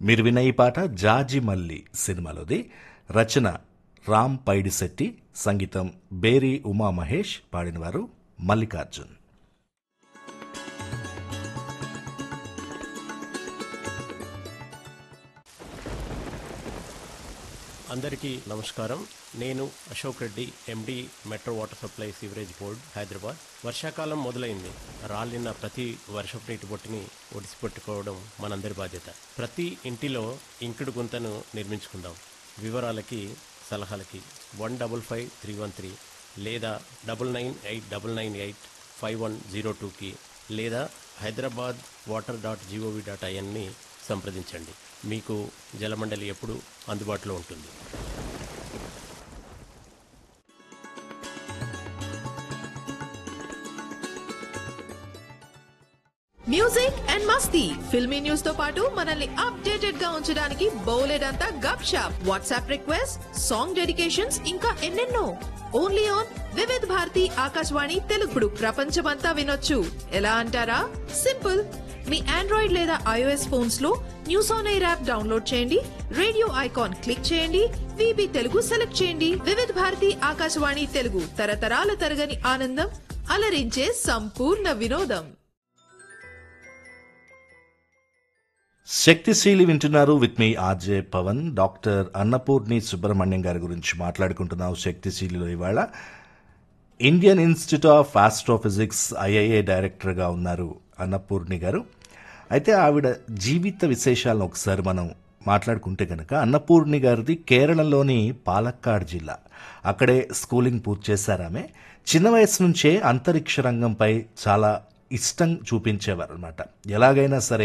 మీరు విన్న ఈ పాట జాజి మల్లి సినిమాలోది. రచన రామ్ పైడిశెట్టి, సంగీతం బేరి ఉమామహేష్, పాడినవారు మల్లికార్జున్. అందరికీ నమస్కారం. నేను అశోక్ రెడ్డి, ఎండి, metro water supply sewerage board, Hyderabad. వర్షాకాలం మొదలైంది. రాలిన ప్రతి వర్షపు నీటి బొట్టుని ఒడిసిపెట్టుకోవడం మనందరి బాధ్యత. ప్రతి ఇంటిలో ఇంకుడు గుంతను నిర్మించుకుందాం. వివరాలకి, సలహాలకి 155313 లేదా 9989985102కి లేదా hyderabadwater.gov.inని సంప్రదించండి. మీకు జలమండలి ఎప్పుడు అందుబాటులో ఉంటుంది. Music and Masti filmy news తో పాటు మనల్ని అప్డేటెడ్ గా ఉంచడానికి బౌలెడంతా గప్ shop, WhatsApp request, song dedications, ఇంకా ఎన్నెన్నో. Only on Vividh Bharati Akashvani తెలుగుడు. ప్రపంచమంతా వినొచ్చు. ఎలా అంటారా? సింపుల్. మీ ఆండ్రాయిడ్ లేదా iOS ఫోన్స్ లో news on air app download చేయండి, రేడియో ఐకాన్ క్లిక్ చేయండి, విబి తెలుగు సెలెక్ట్ చేయండి. వివిధ భారతి ఆకాశవాణి తెలుగు, తరతరాల తరగని ఆనందం, అలరించే సంపూర్ణ వినోదం. శక్తిశీలి వింటున్నారు. With me RJ Pawan. Doctor Annapurni Subrahmanyam గారి గురించి మాట్లాడుకుంటున్నాం శక్తిశీలిలో. ఇవాళ Indian institute of astrophysics IIA డైరెక్టర్గా ఉన్నారు అన్నపూర్ణి గారు. అయితే ఆవిడ జీవిత విశేషాలను ఒకసారి మనం మాట్లాడుకుంటే కనుక, అన్నపూర్ణి గారిది కేరళలోని పాలక్కాడ్ జిల్లా. అక్కడే స్కూలింగ్ పూర్తి చేశారు ఆమె. చిన్న వయసు నుంచే అంతరిక్ష రంగంపై చాలా ఇష్టం చూపించేవారు అనమాట. ఎలాగైనా సరే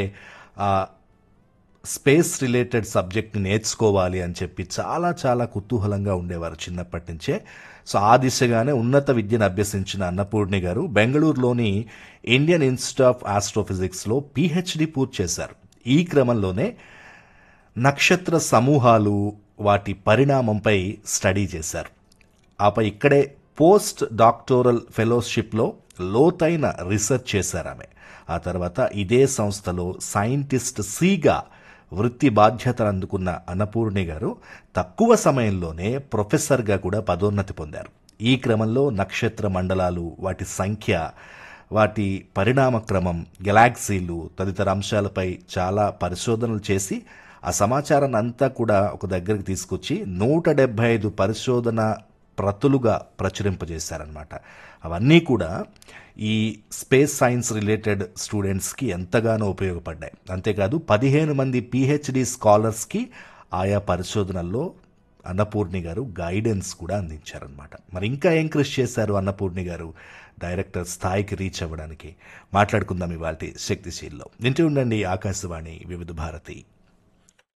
స్పేస్ రిలేటెడ్ సబ్జెక్ట్ని నేర్చుకోవాలి అని చెప్పి చాలా చాలా కుతూహలంగా ఉండేవారు చిన్నప్పటి నుంచే. సో ఆ దిశగానే ఉన్నత విద్యను అభ్యసించిన అన్నపూర్ణి గారు బెంగళూరులోని ఇండియన్ ఇన్స్టిట్యూట్ ఆఫ్ ఆస్ట్రోఫిజిక్స్లో PhD పూర్తి చేశారు. ఈ క్రమంలోనే నక్షత్ర సమూహాలు, వాటి పరిణామంపై స్టడీ చేశారు. ఆపై ఇక్కడే పోస్ట్ డాక్టోరల్ ఫెలోషిప్లో లోతైన రీసెర్చ్ చేశారు ఆమె. ఆ తర్వాత ఇదే సంస్థలో సైంటిస్ట్ Cగా వృత్తి బాధ్యతలు అందుకున్న అన్నపూర్ణి గారు తక్కువ సమయంలోనే ప్రొఫెసర్గా కూడా పదోన్నతి పొందారు. ఈ క్రమంలో నక్షత్ర మండలాలు, వాటి సంఖ్య, వాటి పరిణామ క్రమం, గెలాక్సీలు తదితర అంశాలపై చాలా పరిశోధనలు చేసి ఆ సమాచారాన్ని అంతా కూడా ఒక దగ్గరికి తీసుకొచ్చి 175 పరిశోధన ప్రతులుగా ప్రచురింపజేశారనమాట. అవన్నీ కూడా ఈ స్పేస్ సైన్స్ రిలేటెడ్ స్టూడెంట్స్కి ఎంతగానో ఉపయోగపడ్డాయి. అంతేకాదు 15 మంది PhD స్కాలర్స్కి ఆయా పరిశోధనల్లో అన్నపూర్ణి గారు గైడెన్స్ కూడా అందించారనమాట. మరి ఇంకా ఏం కృషి చేశారు అన్నపూర్ణి గారు డైరెక్టర్ స్థాయికి రీచ్ అవ్వడానికి? మాట్లాడుకుందాం ఇవాళ శక్తిశీల్లో. వింటూ ఉండండి ఆకాశవాణి వివిధ భారతి.